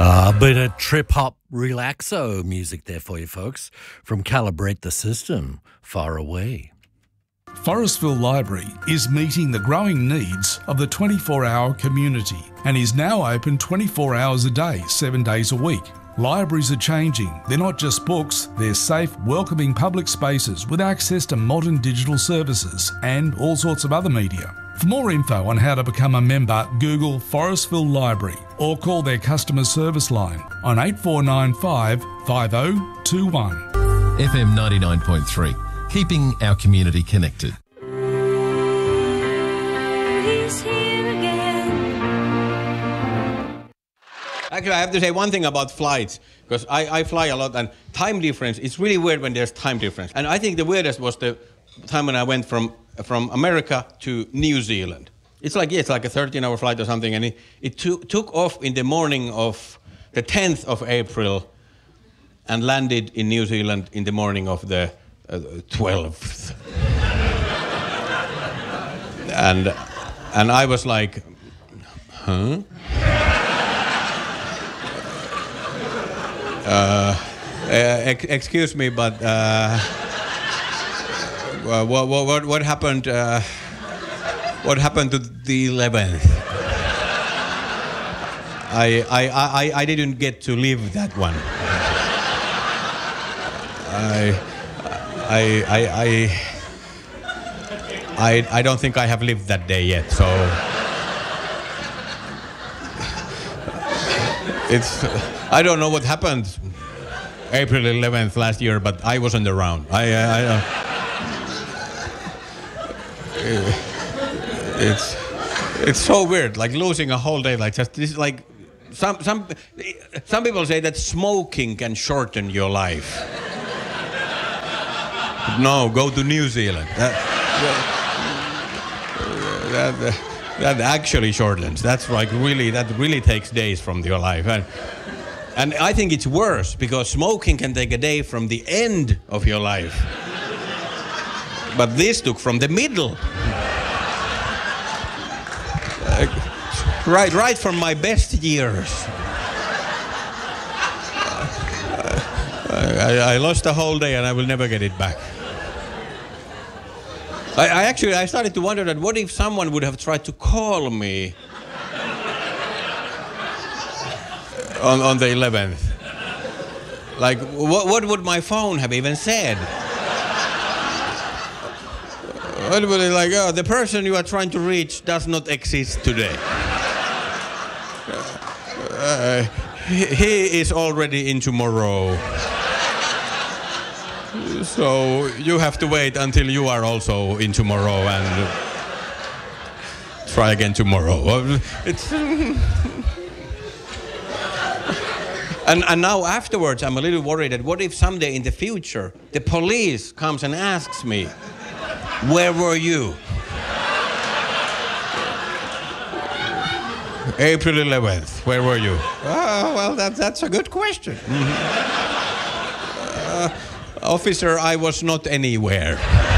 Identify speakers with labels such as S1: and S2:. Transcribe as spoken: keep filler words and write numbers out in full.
S1: A bit of trip-hop relaxo music there for you folks from Calibrate the System, Far Away.
S2: Forestville Library is meeting the growing needs of the twenty-four hour community and is now open twenty-four hours a day, seven days a week. Libraries are changing. They're not just books, they're safe, welcoming public spaces with access to modern digital services and all sorts of other media. For more info on how to become a member, Google Forestville Library or call their customer service line on eight four nine five, five oh two one.
S3: F M ninety-nine point three, keeping our community connected.
S4: He's here again.
S5: Actually, I have to say one thing about flights, because I, I fly a lot, and time difference, it's really weird when there's time difference. And I think the weirdest was the time when I went from from America to New Zealand. It's like, yeah, it's like a thirteen hour flight or something, and it, it to, took off in the morning of the tenth of April and landed in New Zealand in the morning of the uh, twelfth. and, and I was like, huh? uh, uh, ex excuse me, but uh, Uh, what, what, what happened? Uh, what happened to the eleventh? I, I, I, I didn't get to live that one. I, I, I, I, I, I don't think I have lived that day yet. So it's. I don't know what happened April eleventh last year, but I wasn't around. I, I, I don't. It's it's so weird, like losing a whole day like just this. Like some some some people say that smoking can shorten your life. No, go to New Zealand. That, that, that, that actually shortens. That's like really that really takes days from your life, and and I think it's worse because smoking can take a day from the end of your life. But this took from the middle. Uh, right, right from my best years. Uh, I, I lost a whole day and I will never get it back. I, I actually, I started to wonder that what if someone would have tried to call me on, on the eleventh? Like, what, what would my phone have even said? What would it like, oh, the person you are trying to reach does not exist today. Uh, he, he is already in tomorrow. So you have to wait until you are also in tomorrow and try again tomorrow. It's and, and now afterwards I'm a little worried that what if someday in the future the police comes and asks me, where were you? April eleventh, where were you? Oh, well, that, that's a good question. Mm-hmm. uh, officer, I was not anywhere.